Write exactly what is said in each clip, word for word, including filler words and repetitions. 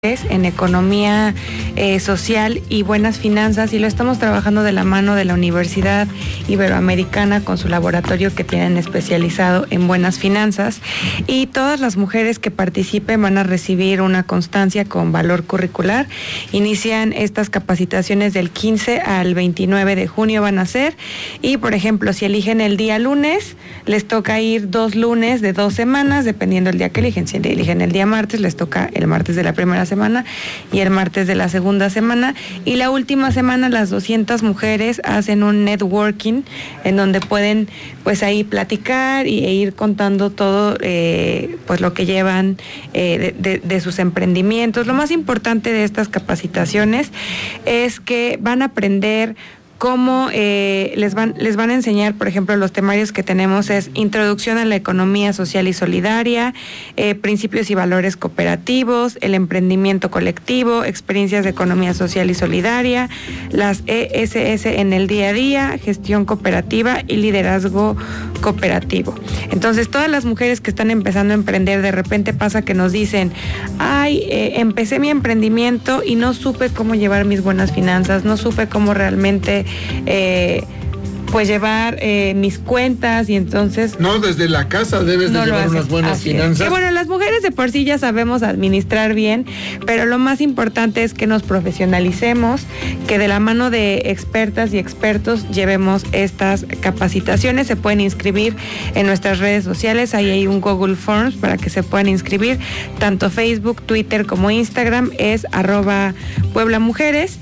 en economía eh, social y buenas finanzas, y lo estamos trabajando de la mano de la Universidad Iberoamericana con su laboratorio que tienen especializado en buenas finanzas, y todas las mujeres que participen van a recibir una constancia con valor curricular. Inician estas capacitaciones del quince al veintinueve de junio van a ser, y por ejemplo si eligen el día lunes, les toca ir dos lunes de dos semanas, dependiendo del día que eligen. Si eligen el día martes, les toca el martes de la primera semana y el martes de la segunda semana, y la última semana las doscientas mujeres hacen un networking en donde pueden pues ahí platicar y, e ir contando todo eh, pues lo que llevan eh, de, de, de sus emprendimientos. Lo más importante de estas capacitaciones es que van a aprender cómo eh, les van les van a enseñar, por ejemplo, los temarios que tenemos es Introducción a la Economía Social y Solidaria, eh, Principios y Valores Cooperativos, el Emprendimiento Colectivo, Experiencias de Economía Social y Solidaria, las E S S en el día a día, Gestión Cooperativa y Liderazgo Cooperativo. Entonces, todas las mujeres que están empezando a emprender, de repente pasa que nos dicen, ay, eh, empecé mi emprendimiento y no supe cómo llevar mis buenas finanzas, no supe cómo realmente Eh, pues llevar eh, mis cuentas, y entonces... No, desde la casa debes no de llevar unas buenas Así finanzas. Es. Que bueno, las mujeres de por sí ya sabemos administrar bien, pero lo más importante es que nos profesionalicemos, que de la mano de expertas y expertos llevemos estas capacitaciones. Se pueden inscribir en nuestras redes sociales, ahí hay un Google Forms para que se puedan inscribir, tanto Facebook, Twitter como Instagram, es arroba Puebla Mujeres,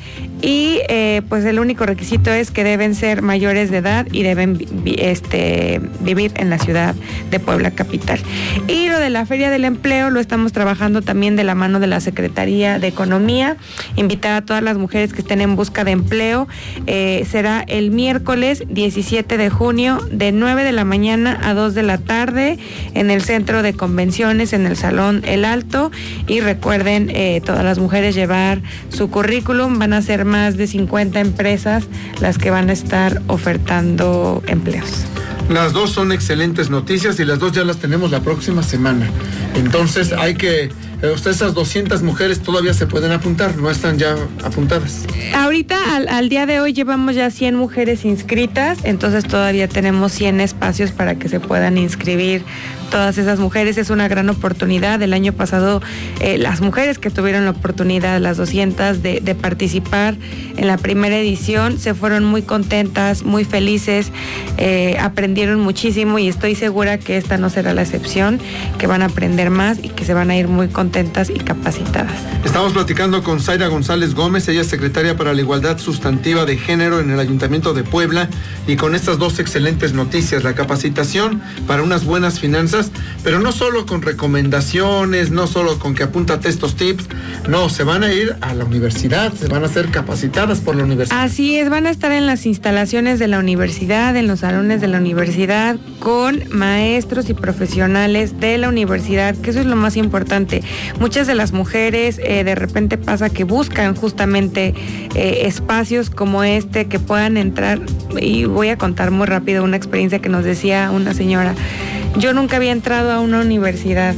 y eh, pues el único requisito es que deben ser mayores de edad y deben vi, este, vivir en la ciudad de Puebla capital. Y lo de la Feria del Empleo lo estamos trabajando también de la mano de la Secretaría de Economía. Invitar a todas las mujeres que estén en busca de empleo. Eh, será el miércoles diecisiete de junio de nueve de la mañana a dos de la tarde en el Centro de Convenciones, en el Salón El Alto. Y recuerden, eh, todas las mujeres llevar su currículum. Van a ser más de cincuenta empresas las que van a estar ofertando empleos. Las dos son excelentes noticias y las dos ya las tenemos la próxima semana. Entonces hay que... Esas doscientas mujeres todavía se pueden apuntar, no están ya apuntadas. Ahorita, al, al día de hoy, llevamos ya cien mujeres inscritas, entonces todavía tenemos cien espacios para que se puedan inscribir todas esas mujeres. Es una gran oportunidad. El año pasado, eh, las mujeres que tuvieron la oportunidad, las doscientas, de, de participar en la primera edición, se fueron muy contentas, muy felices, eh, aprendieron muchísimo, y estoy segura que esta no será la excepción, que van a aprender más y que se van a ir muy contentas y capacitadas. Estamos platicando con Zaira González Gómez, ella es secretaria para la Igualdad Sustantiva de Género en el Ayuntamiento de Puebla, y con estas dos excelentes noticias, la capacitación para unas buenas finanzas, pero no solo con recomendaciones, no solo con que apúntate estos tips, no, se van a ir a la universidad, se van a ser capacitadas por la universidad. Así es, van a estar en las instalaciones de la universidad, en los salones de la universidad, con maestros y profesionales de la universidad, que eso es lo más importante. Muchas de las mujeres eh, de repente pasa que buscan justamente eh, espacios como este que puedan entrar, y voy a contar muy rápido una experiencia que nos decía una señora. Yo nunca había entrado a una universidad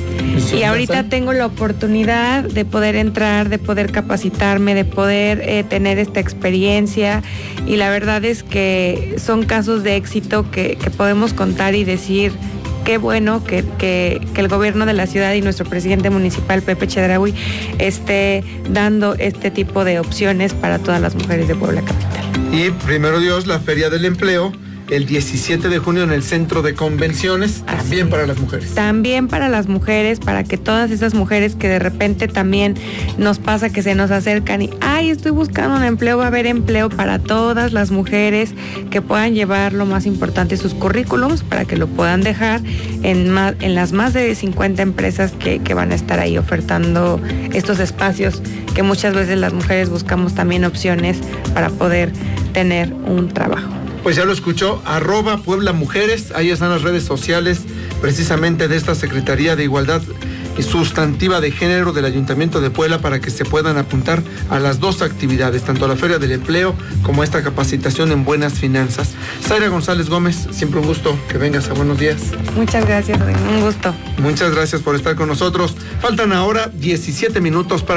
y ahorita tengo la oportunidad de poder entrar, de poder capacitarme, de poder eh, tener esta experiencia, y la verdad es que son casos de éxito que, que podemos contar y decir qué bueno que, que, que el gobierno de la ciudad y nuestro presidente municipal, Pepe Chedraui, esté dando este tipo de opciones para todas las mujeres de Puebla capital. Y primero Dios, la Feria del Empleo, el diecisiete de junio en el Centro de Convenciones, Así también es. Para las mujeres. También para las mujeres, para que todas esas mujeres que de repente también nos pasa que se nos acercan y, ay, estoy buscando un empleo, va a haber empleo para todas las mujeres, que puedan llevar lo más importante, sus currículums, para que lo puedan dejar en, más, en las más de cincuenta empresas que, que van a estar ahí ofertando estos espacios, que muchas veces las mujeres buscamos también opciones para poder tener un trabajo. Pues ya lo escuchó, arroba Puebla Mujeres, ahí están las redes sociales precisamente de esta Secretaría de Igualdad y sustantiva de género del Ayuntamiento de Puebla para que se puedan apuntar a las dos actividades, tanto a la Feria del Empleo como a esta capacitación en buenas finanzas. Zaira González Gómez, siempre un gusto que vengas a Buenos Días. Muchas gracias, un gusto. Muchas gracias por estar con nosotros. Faltan ahora diecisiete minutos para